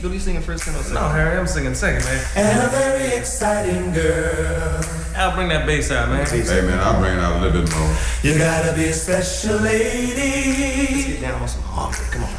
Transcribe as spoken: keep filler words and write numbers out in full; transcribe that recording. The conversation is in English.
Philly, you singing first tenor or second? No, Harry, I'm singing second, man. And a very exciting girl. I'll bring that bass out, man. Hey, man, I'll bring it out a little bit more. You gotta be a special lady. Let's get down on some harmony. Come on.